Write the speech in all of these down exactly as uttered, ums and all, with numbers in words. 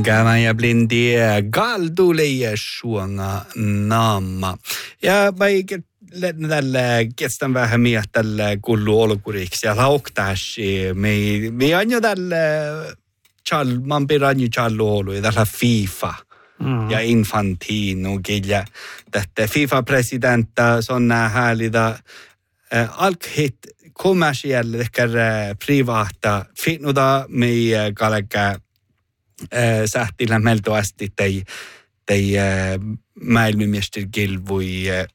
Gävän ja blindi galduleja suonga naama. Ja vaikka tällä kestän vähän miettiä tällä kullu olkuriksi ja lauktaasi. Me, me on jo tällä, chal, man piran jo challu olu ja tällä FIFA. Mm. Ja Infantino kyllä. Tätä FIFA-presidentta on häälitä äh, alkhit kommersielle ehkä privata finnuda me kalka äh, sähtillä meltoasti tei tei äh, maailmanmestarikilvui äh,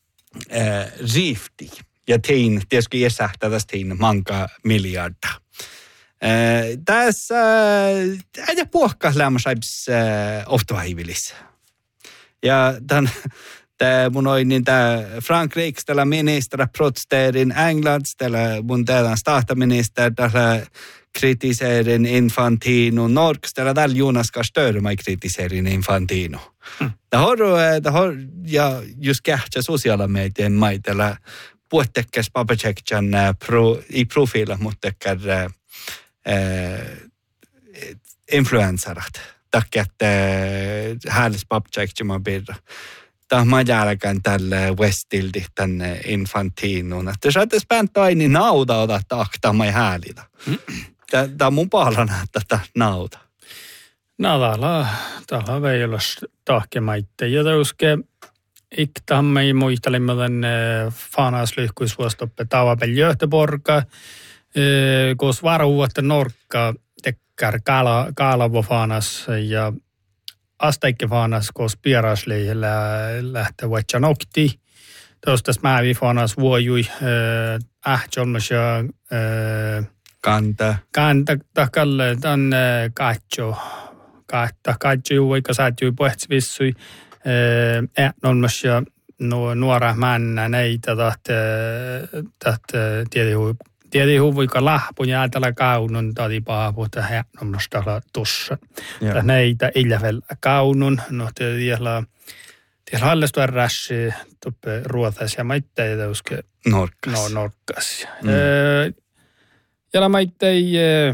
rifti. Ja tein, tietysti ei sähtää tästä tein manka miljardia. Äh, tässä äh, ei puhkaa lämmäsaibs äh, oftohaivilis. Ja tämän, tämä mun oli niin tämä Frankrike, tällä ministeri protesteerin Englands, tällä mun tällä staataministeri, tällä kritiseerin Infantino Norks, tällä tällä Jonas Kastörmä kritiseerin Infantino. Mm. Det har, det har, ja just kähtsä sosiaala medien maitella puhutekkäs papacekcan pro, i profiila, mutta tekkär äh, influensarat. Takia, että häälis papacekcan birra. Tämä on jälkeen tälle Westildi tänne Infantinoon. Että jos ajattelis pääntä aini nauta ota taktaa mai häälitä. Tämä on mun paalana, että tämä nauta. No täällä, täällä ei ole tahkemaitte. Ja tauske iktamme ei muistelimme tänne fanaslyhkuisvuostoppe tavapel Göteborga. Koos varuuvatta norkka tekkär kaala, kaalavo fanas ja asteikke fanas koos pierasleihellä lähtee vaikka nokti. Tuostas mävi fanas vuojui ähtjolmas ja Kanta. Kanta takalle tämän katso. Kahta katso, vaikka sä et juu pohtsvissui. Ähtjolmas ja nuora männä näitä tahti tiedä huvuika lahpun ja ajatella kaunun tadi paapuutta ähtjolmas tala tussa. Näitä illävel kaunun. No tiedä Tiedä hallistu on rässi tuppe ruotaisia maitteita uske. Norkkas. No, norkkas. Mm. Ja maittei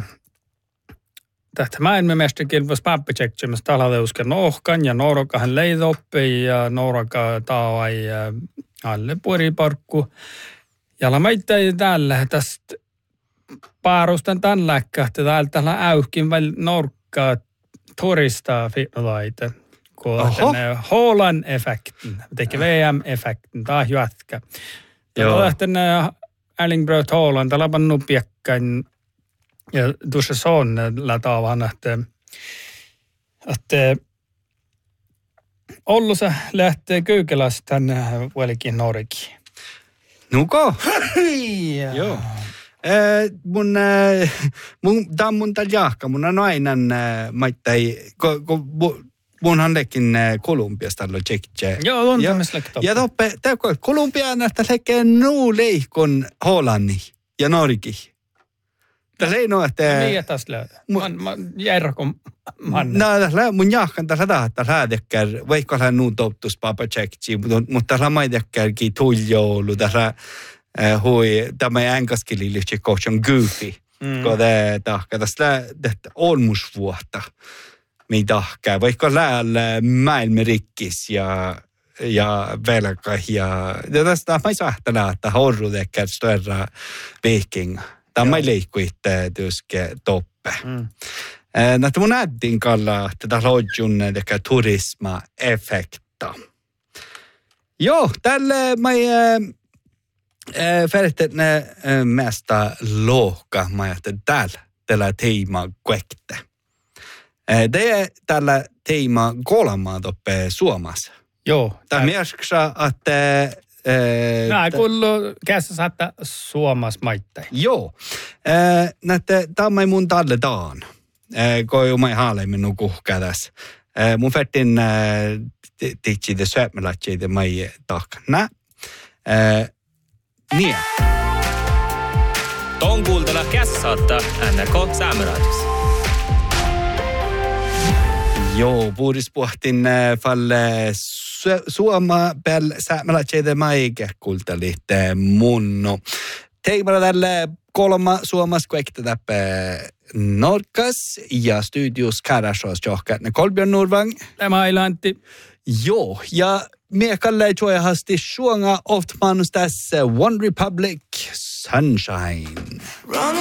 tähtä maailmanmestarikilpailussa pappatsekkimässä talalla uske nohkan ja noorokahan leidoppi ja nooraka taavai ja alle puoliparkku. Ja maittei tällä tästä paarustan tämän läkkä, että täältä äyhkin väl norkkaa turistaa fitnolaita. Holland-effekten, teki V M-effekten, taas jatka. Ja lähten Erling Haaland, täällä pannu piekkain, ja tuossa se on lätaavan, että, että ollut se lähtee Kyykelästä tänne välikin Norki. Nuko? Joo. Äh, mun, äh, mun, tää on mun täällä jahka, mun on aina äh, maittai, kun ko, munhan lekin Kolumbiasta tällä tsekkiä. Joo, on tämmöistä lekki toppe. Ja toppe, tämä Kolumbia näistä lekee nuu leikon Hollanni ja Norki. Tässä ei ole, että... Niin, tässä löydä. Mä järkon manne. No, tässä mun jahkan tässä tahtaa lähdekkär, vaikka hän nuu toptus papa tsekkiä, mutta tässä maidekkäärkin tuljoulu, tässä hui, tämä ei enkaskeli lyhtsä kohtaan goofy, kun tämä tahkaa. Tässä olmusvuotta. Me tahkaa, vaikka lähellä maailman rikkis ja, ja velka ja, ja tästä mä ei saa lähteä, että horru tekee större viking. Tämä ei leikku itse työske toppe. Mm. Näitä mun äidin kalla, että tämä lojun tekee turisma-effekta. Joo, tälle mä ei färjät ne mesta lohka, mä ajattelin täällä, tällä teema kuekte. Det är tällä teema kolmaa toppe Suomessa. Joo. Tämä mielestä, että... Nämä kullu käsissä saattaa Suomessa maittain. Joo. Tämä on mun tälle taan, kun mä haaleimmin nukuhkaa tässä. Mun färtin tiitsi det söpmelatsi det mai takna. Niin. Ton kuultella käsissä saattaa N K Saamelaisessa. Joo, puhudis puhtin falle Suoma pel saamelaisille maike kultalit munno. Teimalla tälle kolma Suomassa kuekta täppä Norkas ja studios Kärasås johkatne Kolbjörn Nordvang. Tämä Ilantti. Joo, ja me kallee joehasti suonga oftmanus tässä One Republic Sunshine.